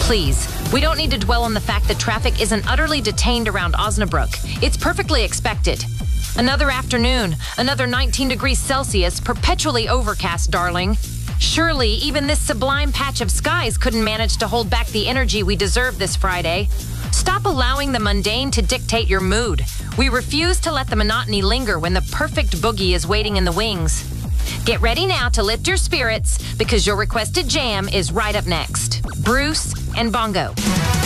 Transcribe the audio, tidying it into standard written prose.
Please, we don't need to dwell on the fact that traffic isn't utterly detained around Osnabrück. It's perfectly expected. Another afternoon, another 19 degrees Celsius, perpetually overcast, darling. Surely, even this sublime patch of skies couldn't manage to hold back the energy we deserve this Friday. Stop allowing the mundane to dictate your mood. We refuse to let the monotony linger when the perfect boogie is waiting in the wings. Get ready now to lift your spirits because your requested jam is right up next. Bruce and Bongo.